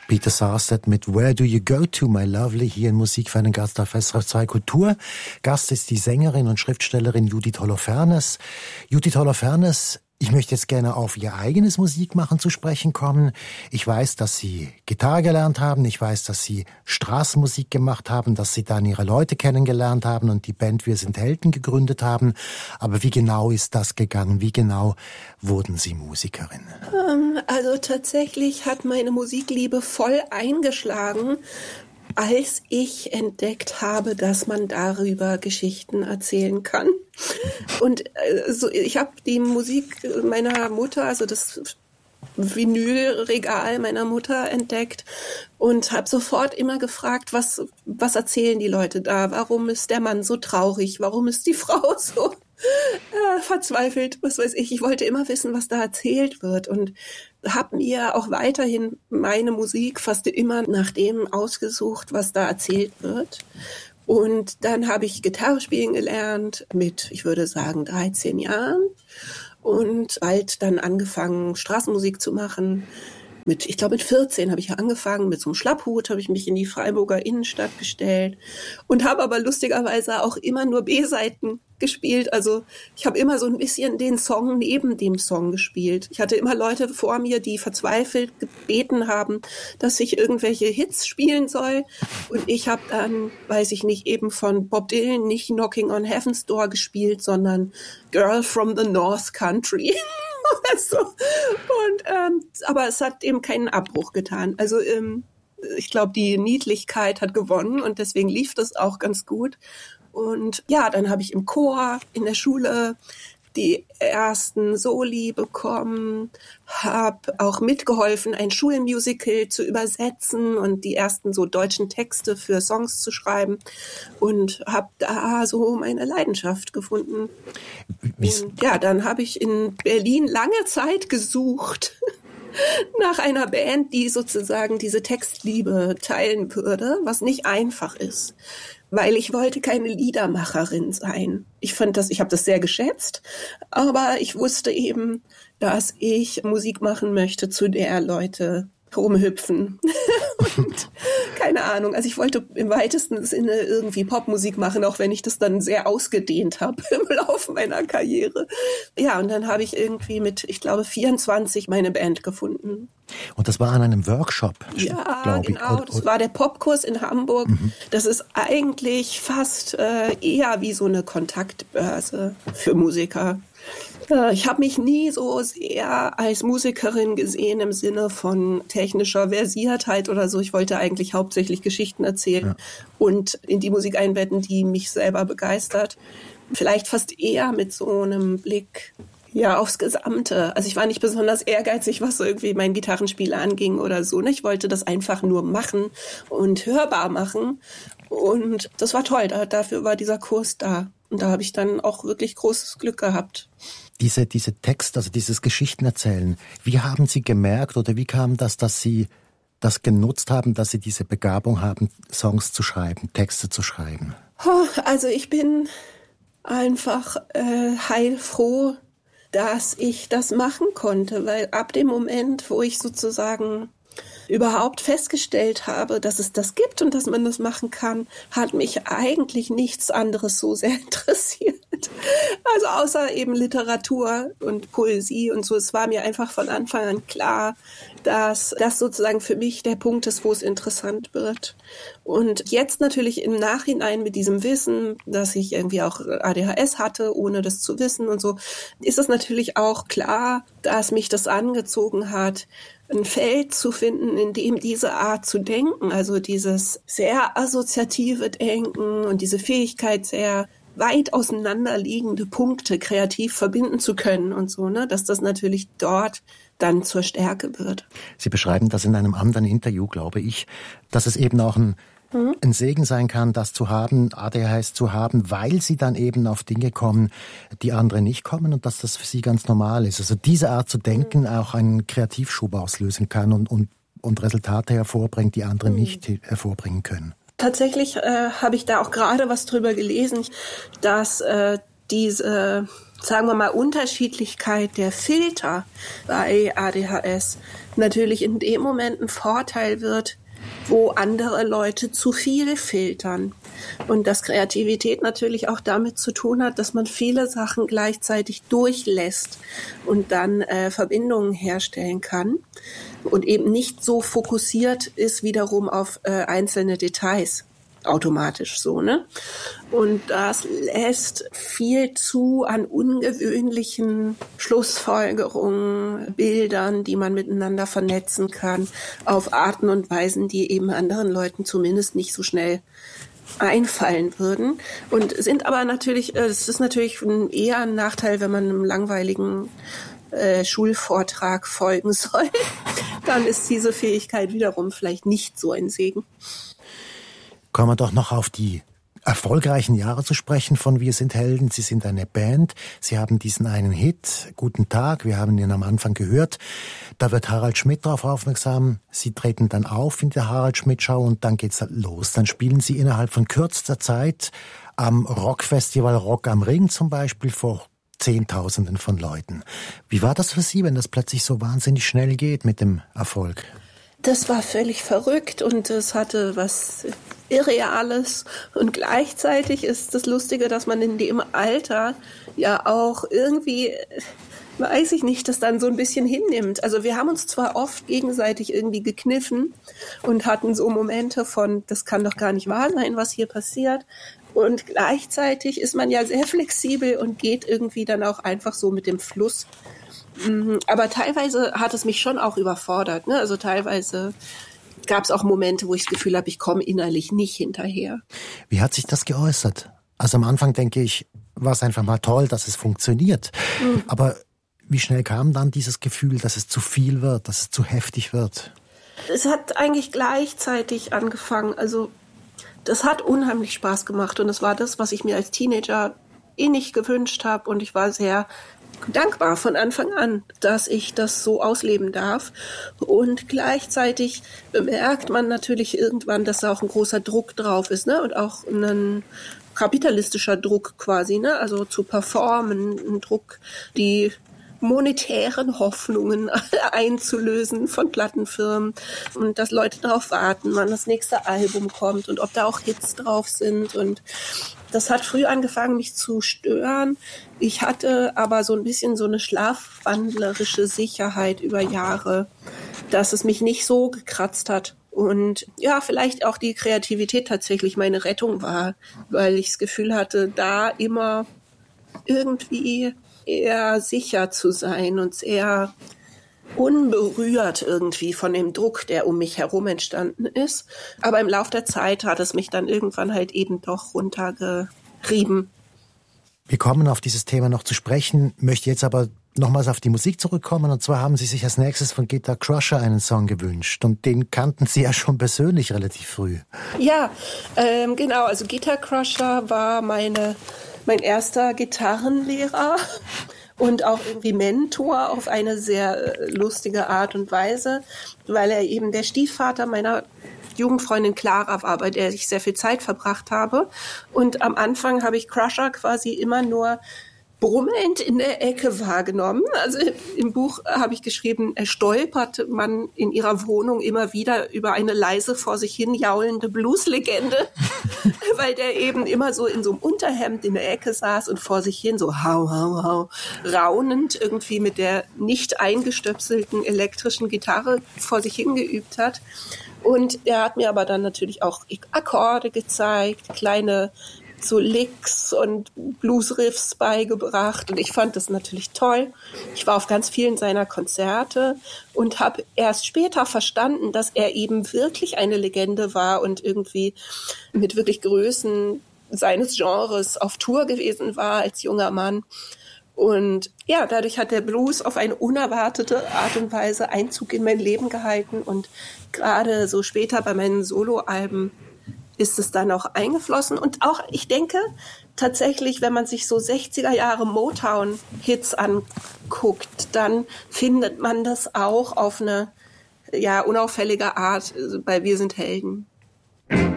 Peter Sarstedt mit Where Do You Go To, My Lovely, hier in Musik für einen Gast auf SRF 2 Kultur. Gast ist die Sängerin und Schriftstellerin Judith Holofernes. Judith Holofernes, ich möchte jetzt gerne auf Ihr eigenes Musikmachen zu sprechen kommen. Ich weiß, dass Sie Gitarre gelernt haben. Ich weiß, dass Sie Straßenmusik gemacht haben, dass Sie dann Ihre Leute kennengelernt haben und die Band Wir sind Helden gegründet haben. Aber wie genau ist das gegangen? Wie genau wurden Sie Musikerin? Also tatsächlich hat meine Musikliebe voll eingeschlagen, als ich entdeckt habe, dass man darüber Geschichten erzählen kann. Und ich habe die Musik meiner Mutter, also das Vinylregal meiner Mutter entdeckt und habe sofort immer gefragt, was erzählen die Leute da? Warum ist der Mann so traurig? Warum ist die Frau so verzweifelt? Was weiß ich. Ich wollte immer wissen, was da erzählt wird und habe mir auch weiterhin meine Musik fast immer nach dem ausgesucht, was da erzählt wird. Und dann habe ich Gitarre spielen gelernt mit, ich würde sagen, 13 Jahren. Und bald dann angefangen, Straßenmusik zu machen. Mit 14 habe ich angefangen, mit so einem Schlapphut habe ich mich in die Freiburger Innenstadt gestellt und habe aber lustigerweise auch immer nur B-Seiten gespielt. Also ich habe immer so ein bisschen den Song neben dem Song gespielt. Ich hatte immer Leute vor mir, die verzweifelt gebeten haben, dass ich irgendwelche Hits spielen soll. Und ich habe dann, weiß ich nicht, eben von Bob Dylan nicht Knocking on Heaven's Door gespielt, sondern Girl from the North Country. So. Aber es hat eben keinen Abbruch getan. Also ich glaube, die Niedlichkeit hat gewonnen und deswegen lief das auch ganz gut. Und ja, dann habe ich im Chor in der Schule die ersten Soli bekommen, habe auch mitgeholfen, ein Schulmusical zu übersetzen und die ersten so deutschen Texte für Songs zu schreiben und habe da so meine Leidenschaft gefunden. Und ja, dann habe ich in Berlin lange Zeit gesucht nach einer Band, die sozusagen diese Textliebe teilen würde, was nicht einfach ist. Weil ich wollte keine Liedermacherin sein. Ich habe das sehr geschätzt, aber ich wusste eben, dass ich Musik machen möchte, zu der Leute rumhüpfen. Und keine Ahnung, also ich wollte im weitesten Sinne irgendwie Popmusik machen, auch wenn ich das dann sehr ausgedehnt habe im Laufe meiner Karriere. Ja, und dann habe ich irgendwie mit, 24 meine Band gefunden. Und das war an einem Workshop, ja, glaube ich. Genau, das war der Popkurs in Hamburg. Das ist eigentlich fast eher wie so eine Kontaktbörse für Musiker. Ich habe mich nie so sehr als Musikerin gesehen im Sinne von technischer Versiertheit oder so. Ich wollte eigentlich hauptsächlich Geschichten erzählen und in die Musik einbetten, die mich selber begeistert. Vielleicht fast eher mit so einem Blick aufs Gesamte. Also ich war nicht besonders ehrgeizig, was so irgendwie mein Gitarrenspiel anging oder so. Ich wollte das einfach nur machen und hörbar machen. Und das war toll. Dafür war dieser Kurs da. Und da habe ich dann auch wirklich großes Glück gehabt. Diese Text, also dieses Geschichtenerzählen, wie haben Sie gemerkt oder wie kam das, dass Sie das genutzt haben, dass Sie diese Begabung haben, Songs zu schreiben, Texte zu schreiben? Also ich bin einfach heilfroh, dass ich das machen konnte, weil ab dem Moment, wo ich sozusagen überhaupt festgestellt habe, dass es das gibt und dass man das machen kann, hat mich eigentlich nichts anderes so sehr interessiert. Also außer eben Literatur und Poesie und so. Es war mir einfach von Anfang an klar, dass das sozusagen für mich der Punkt ist, wo es interessant wird. Und jetzt natürlich im Nachhinein mit diesem Wissen, dass ich irgendwie auch ADHS hatte, ohne das zu wissen und so, ist es natürlich auch klar, dass mich das angezogen hat, ein Feld zu finden, in dem diese Art zu denken, also dieses sehr assoziative Denken und diese Fähigkeit, sehr weit auseinanderliegende Punkte kreativ verbinden zu können und so, ne, dass das natürlich dort dann zur Stärke wird. Sie beschreiben das in einem anderen Interview, glaube ich, dass es eben auch ein Segen sein kann, das zu haben, ADHS zu haben, weil sie dann eben auf Dinge kommen, die andere nicht kommen und dass das für sie ganz normal ist. Also diese Art zu denken auch einen Kreativschub auslösen kann und Resultate hervorbringt, die andere nicht hervorbringen können. Tatsächlich habe ich da auch gerade was drüber gelesen, dass diese, sagen wir mal, Unterschiedlichkeit der Filter bei ADHS natürlich in dem Moment ein Vorteil wird, wo andere Leute zu viel filtern. Und dass Kreativität natürlich auch damit zu tun hat, dass man viele Sachen gleichzeitig durchlässt und dann Verbindungen herstellen kann und eben nicht so fokussiert ist wiederum auf einzelne Details. Automatisch so, ne? Und das lässt viel zu an ungewöhnlichen Schlussfolgerungen, Bildern, die man miteinander vernetzen kann, auf Arten und Weisen, die eben anderen Leuten zumindest nicht so schnell einfallen würden. Und sind aber natürlich, es ist natürlich eher ein Nachteil, wenn man einem langweiligen Schulvortrag folgen soll. Dann ist diese Fähigkeit wiederum vielleicht nicht so ein Segen. Kommen wir doch noch auf die erfolgreichen Jahre zu sprechen von Wir sind Helden. Sie sind eine Band. Sie haben diesen einen Hit, Guten Tag, wir haben ihn am Anfang gehört. Da wird Harald Schmidt darauf aufmerksam. Sie treten dann auf in der Harald Schmidt Show und dann geht's los. Dann spielen Sie innerhalb von kürzester Zeit am Rockfestival Rock am Ring zum Beispiel vor Zehntausenden von Leuten. Wie war das für Sie, wenn das plötzlich so wahnsinnig schnell geht mit dem Erfolg? Das war völlig verrückt und es hatte was Irreales. Und gleichzeitig ist das Lustige, dass man in dem Alter ja auch irgendwie, weiß ich nicht, das dann so ein bisschen hinnimmt. Also wir haben uns zwar oft gegenseitig irgendwie gekniffen und hatten so Momente von, das kann doch gar nicht wahr sein, was hier passiert. Und gleichzeitig ist man ja sehr flexibel und geht irgendwie dann auch einfach so mit dem Fluss. Aber teilweise hat es mich schon auch überfordert, ne? Also teilweise gab es auch Momente, wo ich das Gefühl habe, ich komme innerlich nicht hinterher. Wie hat sich das geäußert? Also am Anfang denke ich, war es einfach mal toll, dass es funktioniert. Aber wie schnell kam dann dieses Gefühl, dass es zu viel wird, dass es zu heftig wird? Es hat eigentlich gleichzeitig angefangen. Also das hat unheimlich Spaß gemacht und es war das, was ich mir als Teenager innig gewünscht habe und ich war sehr dankbar von Anfang an, dass ich das so ausleben darf. Und gleichzeitig bemerkt man natürlich irgendwann, dass da auch ein großer Druck drauf ist, ne? Und auch ein kapitalistischer Druck quasi, ne? Also zu performen, ein Druck, die monetären Hoffnungen einzulösen von Plattenfirmen und dass Leute darauf warten, wann das nächste Album kommt und ob da auch Hits drauf sind. Und das hat früh angefangen, mich zu stören. Ich hatte aber so ein bisschen so eine schlafwandlerische Sicherheit über Jahre, dass es mich nicht so gekratzt hat. Und ja, vielleicht auch die Kreativität tatsächlich meine Rettung war, weil ich das Gefühl hatte, da immer irgendwie eher sicher zu sein und sehr unberührt irgendwie von dem Druck, der um mich herum entstanden ist. Aber im Laufe der Zeit hat es mich dann irgendwann halt eben doch runtergerieben. Wir kommen auf dieses Thema noch zu sprechen, möchte jetzt aber nochmals auf die Musik zurückkommen. Und zwar haben Sie sich als nächstes von Guitar Crusher einen Song gewünscht. Und den kannten Sie ja schon persönlich relativ früh. Ja, genau. Also Guitar Crusher war mein erster Gitarrenlehrer und auch irgendwie Mentor auf eine sehr lustige Art und Weise, weil er eben der Stiefvater meiner Jugendfreundin Clara war, bei der ich sehr viel Zeit verbracht habe. Und am Anfang habe ich Crusher quasi immer nur brummelnd in der Ecke wahrgenommen. Also im Buch habe ich geschrieben, stolpert man in ihrer Wohnung immer wieder über eine leise vor sich hin jaulende Blueslegende, weil der eben immer so in so einem Unterhemd in der Ecke saß und vor sich hin so hau, hau, hau, raunend irgendwie mit der nicht eingestöpselten elektrischen Gitarre vor sich hin geübt hat. Und er hat mir aber dann natürlich auch Akkorde gezeigt, kleine so Licks und Bluesriffs beigebracht und ich fand das natürlich toll. Ich war auf ganz vielen seiner Konzerte und habe erst später verstanden, dass er eben wirklich eine Legende war und irgendwie mit wirklich Größen seines Genres auf Tour gewesen war als junger Mann. Und ja, dadurch hat der Blues auf eine unerwartete Art und Weise Einzug in mein Leben gehalten und gerade so später bei meinen Soloalben ist es dann auch eingeflossen. Und auch, ich denke, tatsächlich, wenn man sich so 60er Jahre Motown-Hits anguckt, dann findet man das auch auf eine unauffällige Art bei Wir sind Helden.